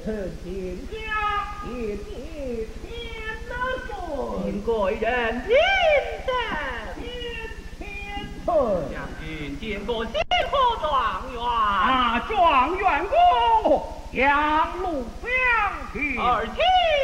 臣天家也别天尊， 应该人平等。 天尊， 将军见过先河状元。 状元公杨禄将军， 而且